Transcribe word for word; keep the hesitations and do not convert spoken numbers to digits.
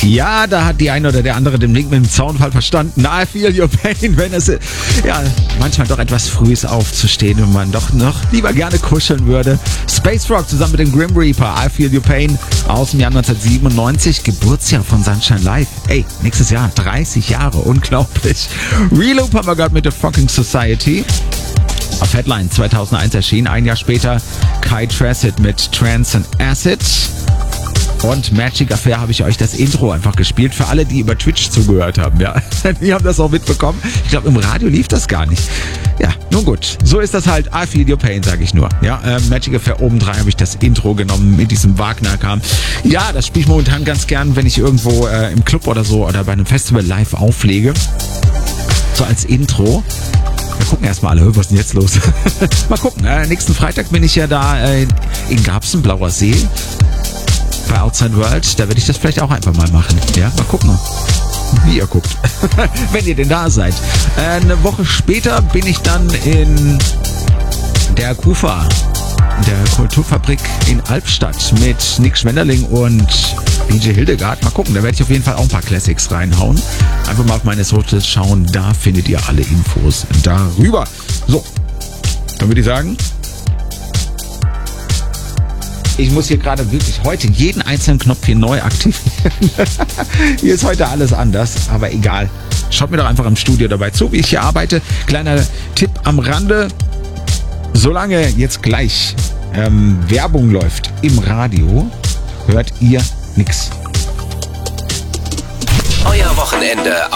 Ja, da hat die eine oder der andere den Link mit dem Zaunfall verstanden. I feel your pain, wenn es ja manchmal doch etwas früh ist aufzustehen und man doch noch lieber gerne kuscheln würde. Space Rock zusammen mit dem Grim Reaper, I feel your pain aus dem Jahr neunzehnhundertsiebenundneunzig, Geburtsjahr von Sunshine Live. Ey, nächstes Jahr dreißig Jahre, unglaublich. Reloop haben wir gerade mit The Fucking Society. Auf Headline zweitausendeins erschienen, ein Jahr später Kai Tracid mit Trance and Acid. Und Magic Affair habe ich euch das Intro einfach gespielt. Für alle, die über Twitch zugehört haben, ja. Die haben das auch mitbekommen. Ich glaube, im Radio lief das gar nicht. Ja, nun gut. So ist das halt. I feel your pain, sage ich nur. Ja, äh, Magic Affair obendrein habe ich das Intro genommen mit diesem Wagner-Kram. Ja, das spiele ich momentan ganz gern, wenn ich irgendwo äh, im Club oder so oder bei einem Festival live auflege. So als Intro. Wir gucken erstmal alle, was ist denn jetzt los? Mal gucken. Äh, nächsten Freitag bin ich ja da äh, in Garbsen, Blauer See. Bei Outside World, da werde ich das vielleicht auch einfach mal machen. Ja, mal gucken, wie ihr guckt. Wenn ihr denn da seid. Äh, eine Woche später bin ich dann in der Kufa, der Kulturfabrik in Albstadt mit Nick Schwenderling und D J Hildegard. Mal gucken, da werde ich auf jeden Fall auch ein paar Classics reinhauen. Einfach mal auf meine Socials schauen, da findet ihr alle Infos darüber. So, dann würde ich sagen, ich muss hier gerade wirklich heute jeden einzelnen Knopf hier neu aktivieren. Hier ist heute alles anders, aber egal. Schaut mir doch einfach im Studio dabei zu, wie ich hier arbeite. Kleiner Tipp am Rande. Solange jetzt gleich ähm, Werbung läuft im Radio, hört ihr nichts. Euer Wochenende